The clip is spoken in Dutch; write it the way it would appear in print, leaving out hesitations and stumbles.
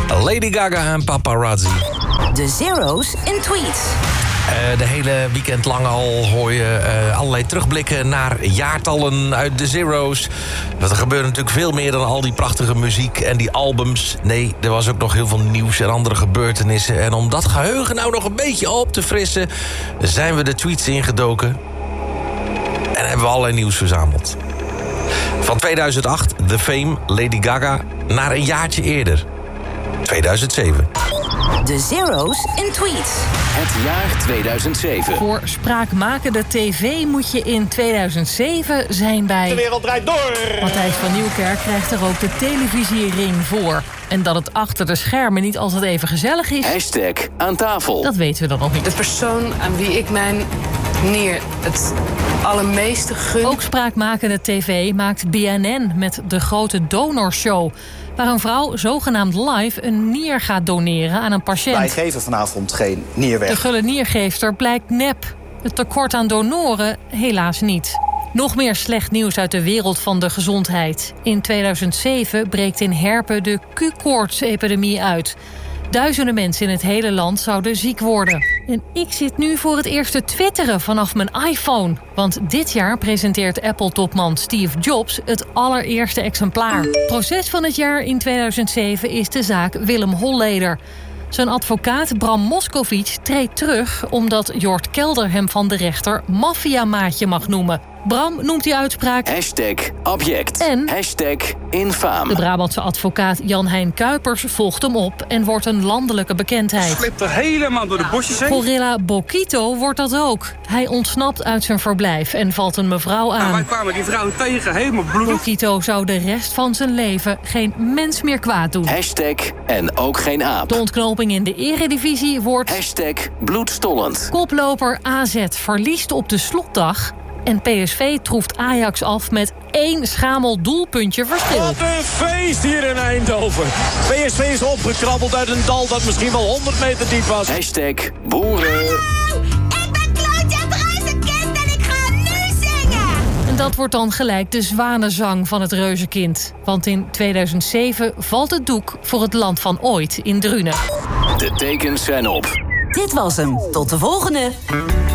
Lady Gaga en Paparazzi. De zero's in tweets. De hele weekend lang al hoor je allerlei terugblikken naar jaartallen uit de zero's. Want er gebeurde natuurlijk veel meer dan al die prachtige muziek en die albums. Nee, er was ook nog heel veel nieuws en andere gebeurtenissen. En om dat geheugen nou nog een beetje op te frissen, zijn we de tweets ingedoken. En hebben we allerlei nieuws verzameld. Van 2008, The Fame, Lady Gaga, naar een jaartje eerder. 2007. De zero's in tweets. Het jaar 2007. Voor spraakmakende tv moet je in 2007 zijn bij... De wereld draait door! Matthijs van Nieuwkerk krijgt er ook de televisiering voor. En dat het achter de schermen niet altijd even gezellig is... Hashtag aan tafel. Dat weten we dan nog niet. De persoon aan wie ik mijn neer het allermeeste gun... Ook spraakmakende tv maakt BNN met de grote donorshow... waar een vrouw zogenaamd live een nier gaat doneren aan een patiënt. Wij geven vanavond geen nier weg. De gulle niergeefster blijkt nep. Het tekort aan donoren helaas niet. Nog meer slecht nieuws uit de wereld van de gezondheid. In 2007 breekt in Herpen de Q-koortsepidemie uit. Duizenden mensen in het hele land zouden ziek worden. En ik zit nu voor het eerst te twitteren vanaf mijn iPhone. Want dit jaar presenteert Apple-topman Steve Jobs het allereerste exemplaar. Proces van het jaar in 2007 is de zaak Willem Holleder. Zijn advocaat Bram Moskowitz treedt terug omdat Jort Kelder hem van de rechter maffiamaatje mag noemen. Bram noemt die uitspraak... Hashtag object. En... Hashtag infaam. De Brabantse advocaat Jan-Hein Kuipers volgt hem op en wordt een landelijke bekendheid. Slipt er helemaal door de bosjes heen. Gorilla Bokito wordt dat ook. Hij ontsnapt uit zijn verblijf en valt een mevrouw aan. Wij kwamen die vrouw tegen, helemaal bloedig. Bokito zou de rest van zijn leven geen mens meer kwaad doen. Hashtag en ook geen aap. De ontknoping in de eredivisie wordt... Hashtag bloedstollend. Koploper AZ verliest op de slotdag... en PSV troeft Ajax af met 1 schamel doelpuntje verschil. Wat een feest hier in Eindhoven. PSV is opgekrabbeld uit een dal dat misschien wel 100 meter diep was. Hashtag boeren. Ik ben Claudia Reuzenkind en ik ga nu zingen. En dat wordt dan gelijk de zwanenzang van het reuzenkind. Want in 2007 valt het doek voor het land van ooit in Drunen. De tekens zijn op. Dit was hem. Tot de volgende.